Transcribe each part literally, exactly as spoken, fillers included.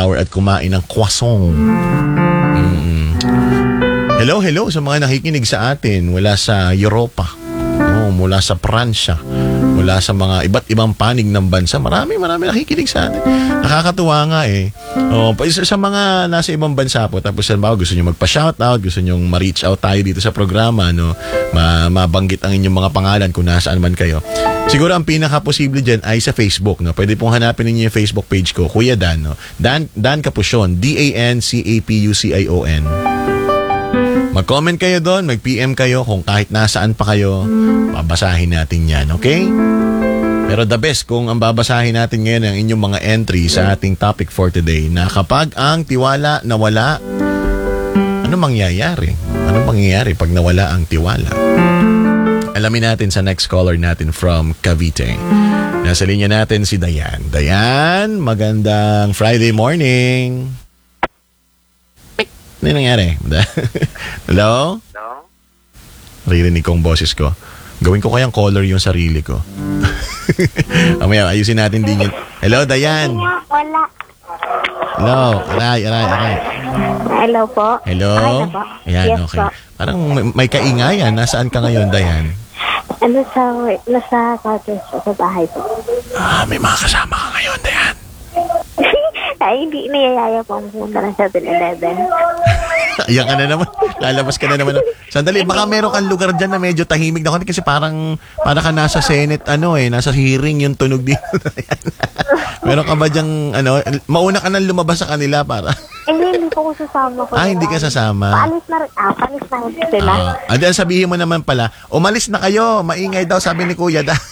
Tower at kumain ng croissant. Mm. Hello, hello sa mga nakikinig sa atin mula sa Europa, oh, mula sa Pransya, mula sa mga iba't ibang panig ng bansa. Marami, marami nakikinig sa atin. Nakakatuwa nga eh. Oh, sa mga nasa ibang bansa po, tapos halimbawa gusto nyo magpa-shoutout, gusto nyo ma-reach out tayo dito sa programa, no? Ma mabanggit ang inyong mga pangalan kung nasaan man kayo. Siguro ang pinaka-posible dyan ay sa Facebook, no? Pwede pong hanapin ninyo yung Facebook page ko, Kuya Dan, no? Dan, Dan Capucion, D A N C A P U C I O N. Mag-comment kayo doon, mag-P M kayo kung kahit nasaan pa kayo, babasahin natin yan, okay? Pero the best kung ang babasahin natin ngayon ang inyong mga entry sa ating topic for today na kapag ang tiwala nawala, ano mangyayari? Ano mangyayari pag nawala ang tiwala? Alamin natin sa next caller natin from Cavite. Nasa linya natin si Dayan. Dayan, magandang Friday morning. Ano nangyari? Hello? Hello? Ririnig ko ang boses ko. Gawin ko kayang caller yung sarili ko. Amaya, ayusin natin din yun. Hello, Dayan. Wala. Hello, aray, aray, aray. Hello po. Hello? Okay na po. Ayan, Yes okay. po. Parang may, may kaingayan. Nasaan ka ngayon, Dayan? Ano sa, nasa cottage po, sa bahay po. Ah, may mga kasama ka ngayon, Dayan. Ay, hindi niyayaya po ang punta ng seven eleven. Ayan ka na naman. Lalabas ka na naman. Sandali, baka meron kang lugar dyan na medyo tahimik na konti kasi parang para ka nasa Senate, ano eh, nasa hearing yung tunog dito. Meron ka ba dyang, ano, mauna ka nang lumabas sa kanila para? Hindi, hindi po ko sasama ko. Ah, hindi ka sasama. Paalis na rin, ah, paalis na rin sila. Ah, uh, sabihin mo naman pala, umalis na kayo, maingay daw, sabi ni Kuya da.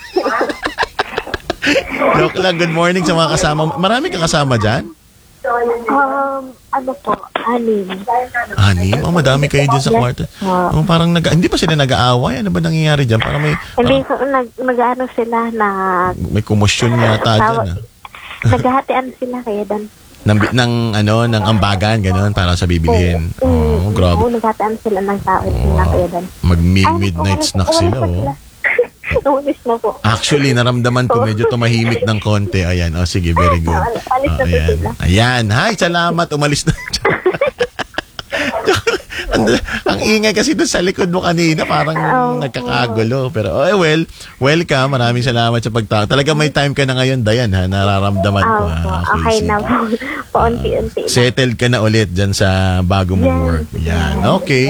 Joke lang, good morning sa mga kasama. Marami kang kasama dyan? Um, ano po, anim. Anim? Oh, madami kayo dyan sa kwarto. Oh, parang nag hindi pa sila nag-aaway. Ano ba nangyayari dyan? Parang may... Hindi, Parang, so, nag, nag-ano sila na... may kumusyon yata dyan. Ah. Naghahatian sila kaya dan. Ng, ng, ano, ng ambagan, gano'n, para sa bibilihin. Oh, grabe. Oo, naghahatian sila ng tao sila kaya dan. Mag-midnight snack sila, oh. Umalis na po. Actually, naramdaman ko medyo tumahimik ng konti. Ayan, oh, sige, very good. Alis na Oh, po ayan. sila. Ayan, hi, salamat, umalis na. ang, ang ingay kasi doon sa likod mo kanina, parang Oh. nagkakagulo. Pero, oh, well, welcome. Maraming salamat sa pagtawag. Talaga may time ka na ngayon, Dayan, ha? Nararamdaman ko. Oh, Ha? okay sige. na po. Paunti-unti na. Settled ka na ulit dyan sa bago mong Yes. work. Yan, okay.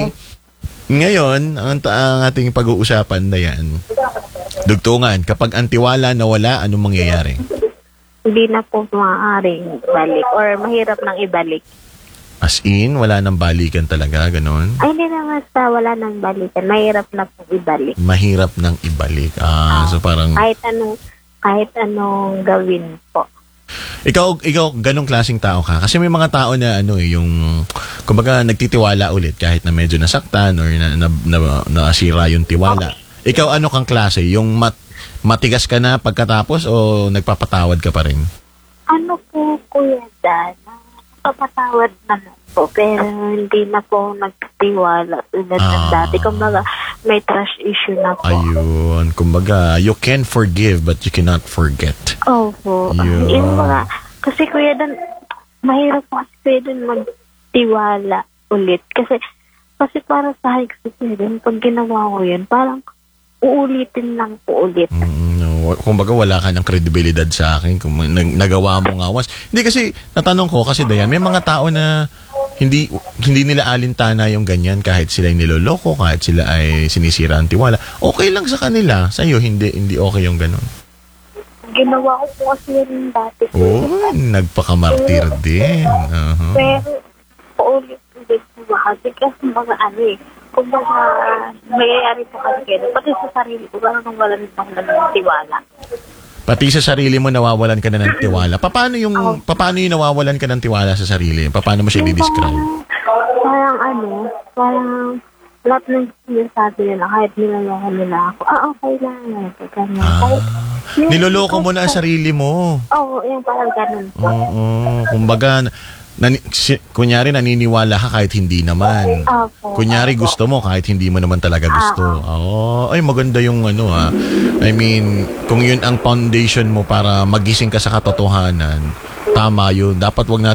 Ngayon, ang, ang ating pag-uusapan na yan, dugtungan, kapag ang tiwala nawala, anong mangyayari? Hindi na po maaaring balik or mahirap nang ibalik. As in, wala nang balikan talaga, ganon? Ay, hindi na basta wala nang balikan. Mahirap na po ibalik. Mahirap nang ibalik. Ah, so parang... Kahit anong, kahit anong gawin po. Ikaw, ikaw, ganong klaseng tao ka? Kasi may mga tao na ano eh, yung, kumbaga, nagtitiwala ulit kahit na medyo nasaktan or na, na, na, nasira yung tiwala. Okay. Ikaw, ano kang klase? Yung mat, matigas ka na pagkatapos o nagpapatawad ka pa rin? Ano po, Kuya Dan? Papatawad naman po, pero hindi na po nagtiwala tulad ng Ah. dati. Kumbaga, may trust issue na po. Ayun, kumbaga, you can forgive but you cannot forget. Opo. Yun. Yung mga, kasi Kuya Dan, mahirap po kasi Kuya Dan magtiwala ulit. Kasi, kasi para sa akin kasi Kuya Dan, pag ginawa ko yun, parang uulitin lang po ulit. Mm, no. Kumbaga, wala ka ng kredibilidad sa akin kung nag- nagawa mo nga once. Hindi kasi, natanong ko kasi Dayan, may mga tao na hindi hindi nila alintana yung ganyan kahit sila ay niloloko, kahit sila ay sinisira ang tiwala. Okay lang sa kanila. Sa'yo, hindi, hindi okay yung ganun. Ginawa ko po kasi yun dati. Oh, nagpakamartir din. Uh-huh. Pero, paulit-ulit po kasi kasi mga ano eh, kung mga mayayari po kasi kayo, pati sa sarili ko, parang nang wala nang ng tiwala. Pati sa sarili mo nawawalan ka na ng tiwala. Paano yung Oh. paano yung nawawalan ka ng tiwala sa sarili? Paano mo siya i-describe? Parang, parang ano, parang lahat ng sinasabi nila, kahit niloloko nila ako, ah, okay lang. Ganyan. Ah, Kahit, niloloko mo na ang sarili mo. Oo, yung parang ganun po. Oo, kumbaga nani, si, kunyari naniniwala ka kahit hindi naman. Opo. Kunyari gusto mo kahit hindi mo naman talaga gusto. Oo, ay maganda yung ano ha. I mean, kung yun ang foundation mo para magising ka sa katotohanan, tama yun. Dapat wag